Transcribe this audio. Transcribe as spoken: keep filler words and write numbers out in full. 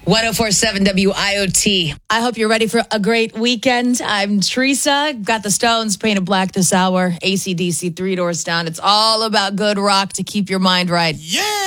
ten forty-seven W I O T. I hope you're ready for a great weekend. I'm Teresa. Got the Stones painted black this hour. A C D C, Three Doors Down. It's all about good rock to keep your mind right. Yeah!